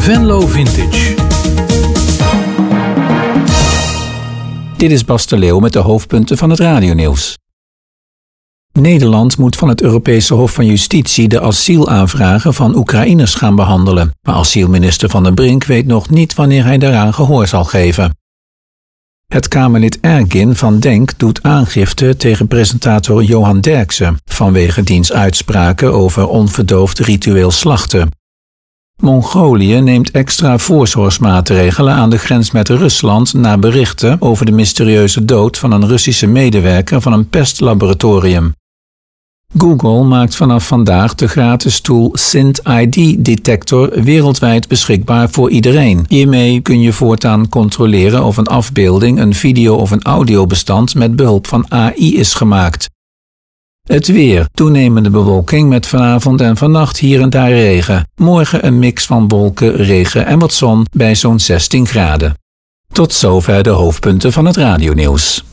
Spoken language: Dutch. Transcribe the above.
Venlo Vintage. Dit is Bas de Leeuw met de hoofdpunten van het radionieuws. Nederland moet van het Europese Hof van Justitie de asielaanvragen van Oekraïners gaan behandelen, maar asielminister Van den Brink weet nog niet wanneer hij daaraan gehoor zal geven. Het Kamerlid Ergin van Denk doet aangifte tegen presentator Johan Derksen vanwege diens uitspraken over onverdoofd ritueel slachten. Mongolië neemt extra voorzorgsmaatregelen aan de grens met Rusland na berichten over de mysterieuze dood van een Russische medewerker van een pestlaboratorium. Google maakt vanaf vandaag de gratis tool SynthID-detector wereldwijd beschikbaar voor iedereen. Hiermee kun je voortaan controleren of een afbeelding, een video of een audiobestand met behulp van AI is gemaakt. Het weer. Toenemende bewolking met vanavond en vannacht hier en daar regen. Morgen een mix van wolken, regen en wat zon bij zo'n 16 graden. Tot zover de hoofdpunten van het radionieuws.